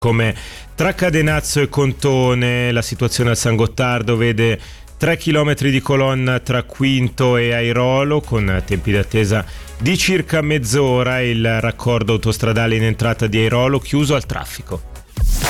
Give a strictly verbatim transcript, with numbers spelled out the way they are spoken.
Come tra Cadenazzo e Contone. La situazione al San Gottardo vede tre chilometri di colonna tra Quinto e Airolo, con tempi di attesa di circa mezz'ora. Il raccordo autostradale in entrata di Airolo chiuso al traffico.